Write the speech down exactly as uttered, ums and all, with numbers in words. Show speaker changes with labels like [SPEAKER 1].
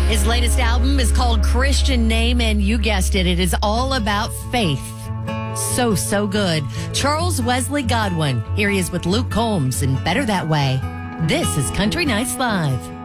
[SPEAKER 1] His latest album is called Christian Name, and you guessed it, it is all about faith. So, so good. Charles Wesley Godwin. Here he is with Luke Combs and Better That Way. This is Country Nights Live.